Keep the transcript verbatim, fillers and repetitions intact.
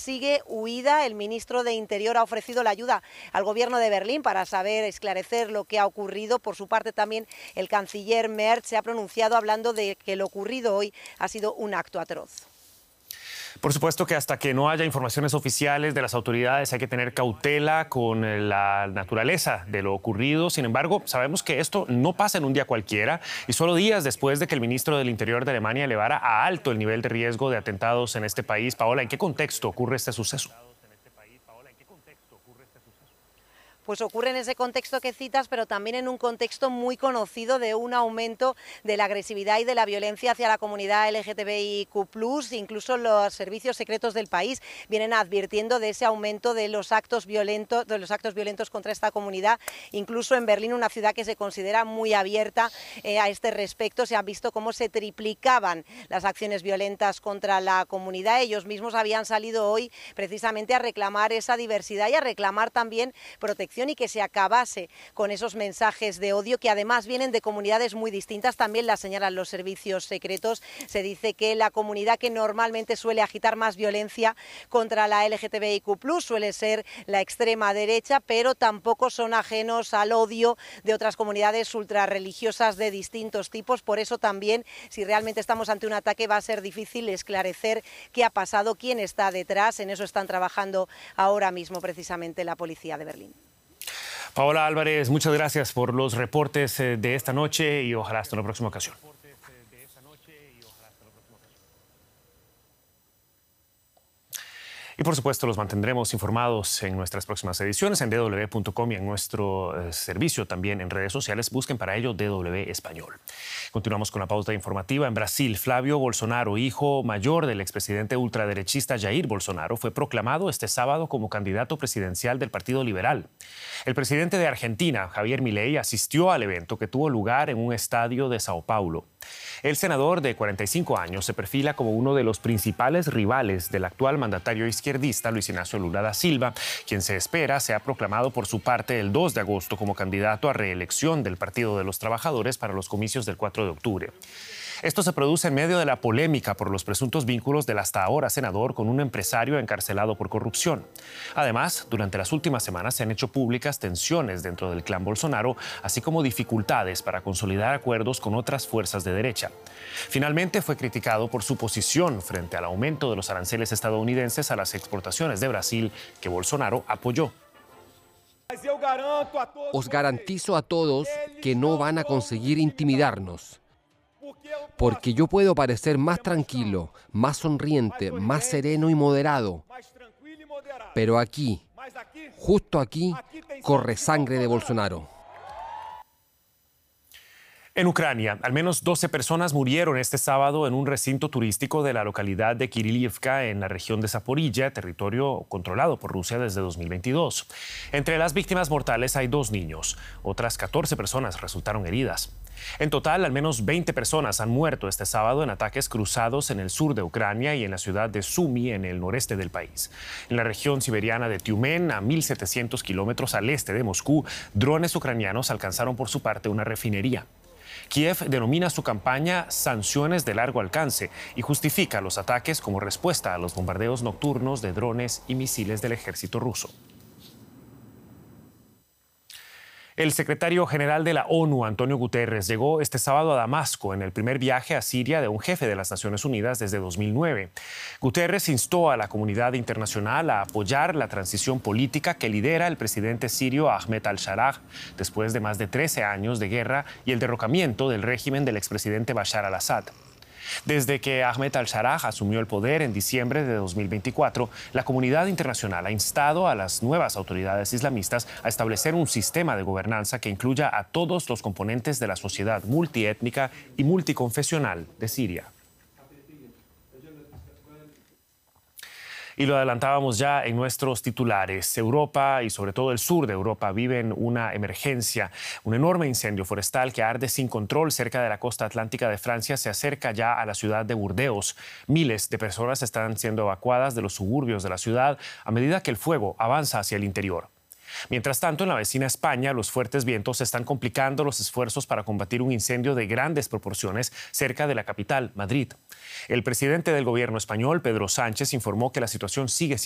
sigue huida. El ministro de Interior ha ofrecido la ayuda al gobierno de Berlín para saber esclarecer lo que ha ocurrido. Por su parte, también el canciller Merz se ha pronunciado hablando de que lo ocurrido hoy ha sido un acto atroz. Por supuesto que hasta que no haya informaciones oficiales de las autoridades hay que tener cautela con la naturaleza de lo ocurrido. Sin embargo, sabemos que esto no pasa en un día cualquiera y solo días después de que el ministro del Interior de Alemania elevara a alto el nivel de riesgo de atentados en este país. Paola, ¿en qué contexto ocurre este suceso? Pues ocurre en ese contexto que citas, pero también en un contexto muy conocido de un aumento de la agresividad y de la violencia hacia la comunidad L G T B I Q plus. Incluso los servicios secretos del país vienen advirtiendo de ese aumento de los actos violentos, de los actos violentos contra esta comunidad. Incluso en Berlín, una ciudad que se considera muy abierta eh, a este respecto, se han visto cómo se triplicaban las acciones violentas contra la comunidad. Ellos mismos habían salido hoy precisamente a reclamar esa diversidad y a reclamar también protección y que se acabase con esos mensajes de odio que además vienen de comunidades muy distintas. También la señalan los servicios secretos. Se dice que la comunidad que normalmente suele agitar más violencia contra la L G T B I Q plus suele ser la extrema derecha, pero tampoco son ajenos al odio de otras comunidades ultrarreligiosas de distintos tipos. Por eso también, si realmente estamos ante un ataque, va a ser difícil esclarecer qué ha pasado, quién está detrás. En eso están trabajando ahora mismo precisamente la policía de Berlín. Paola Álvarez, muchas gracias por los reportes de esta noche y ojalá hasta la próxima ocasión. Y por supuesto los mantendremos informados en nuestras próximas ediciones en d w punto com y en nuestro eh, servicio también en redes sociales. Busquen para ello D W Español. Continuamos con la pauta informativa. En Brasil, Flavio Bolsonaro, hijo mayor del expresidente ultraderechista Jair Bolsonaro, fue proclamado este sábado como candidato presidencial del Partido Liberal. El presidente de Argentina, Javier Milei, asistió al evento que tuvo lugar en un estadio de Sao Paulo. El senador de cuarenta y cinco años se perfila como uno de los principales rivales del actual mandatario izquierdista Luis Ignacio Lula da Silva, quien se espera sea proclamado por su parte el dos de agosto como candidato a reelección del Partido de los Trabajadores para los comicios del cuatro de octubre. Esto se produce en medio de la polémica por los presuntos vínculos del hasta ahora senador con un empresario encarcelado por corrupción. Además, durante las últimas semanas se han hecho públicas tensiones dentro del clan Bolsonaro, así como dificultades para consolidar acuerdos con otras fuerzas de derecha. Finalmente fue criticado por su posición frente al aumento de los aranceles estadounidenses a las exportaciones de Brasil que Bolsonaro apoyó. Os garantizo a todos que no van a conseguir intimidarnos. Porque yo puedo parecer más tranquilo, más sonriente, más sereno y moderado. Pero aquí, justo aquí, corre sangre de Bolsonaro. En Ucrania, al menos doce personas murieron este sábado en un recinto turístico de la localidad de Kirilivka, en la región de Zaporilla, territorio controlado por Rusia desde dos mil veintidós. Entre las víctimas mortales hay dos niños. Otras catorce personas resultaron heridas. En total, al menos veinte personas han muerto este sábado en ataques cruzados en el sur de Ucrania y en la ciudad de Sumy, en el noreste del país. En la región siberiana de Tiumen, a mil setecientos kilómetros al este de Moscú, drones ucranianos alcanzaron por su parte una refinería. Kiev denomina su campaña sanciones de largo alcance y justifica los ataques como respuesta a los bombardeos nocturnos de drones y misiles del ejército ruso. El secretario general de la ONU, Antonio Guterres, llegó este sábado a Damasco en el primer viaje a Siria de un jefe de las Naciones Unidas desde dos mil nueve. Guterres instó a la comunidad internacional a apoyar la transición política que lidera el presidente sirio Ahmed al-Sharaa después de más de trece años de guerra y el derrocamiento del régimen del expresidente Bashar al-Assad. Desde que Ahmed al-Sharaa asumió el poder en diciembre de dos mil veinticuatro, la comunidad internacional ha instado a las nuevas autoridades islamistas a establecer un sistema de gobernanza que incluya a todos los componentes de la sociedad multiétnica y multiconfesional de Siria. Y lo adelantábamos ya en nuestros titulares. Europa y sobre todo el sur de Europa viven una emergencia. Un enorme incendio forestal que arde sin control cerca de la costa atlántica de Francia se acerca ya a la ciudad de Burdeos. Miles de personas están siendo evacuadas de los suburbios de la ciudad a medida que el fuego avanza hacia el interior. Mientras tanto, en la vecina España, los fuertes vientos están complicando los esfuerzos para combatir un incendio de grandes proporciones cerca de la capital, Madrid. El presidente del gobierno español, Pedro Sánchez, informó que la situación sigue siendo